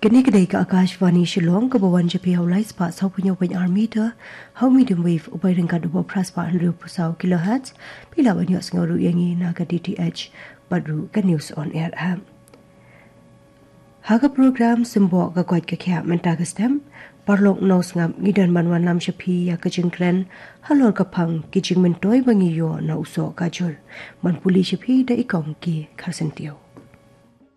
Kini kedai ke Akashvani Shillong ke bawan JP Haulai Spa sau punya wen army how medium wave upai ringkat 20 kHz bila banyak sengaru yangi naga DTH baru ke news on air ham. Haga program simbok ke kuat ke kia mentaga stem parlok nos ngam ngidan manwan nam shapi ya ke jengkren halor kapang ki jing mentoi bangi yo na uso kajur man puli shapi da ikong ki karsentio.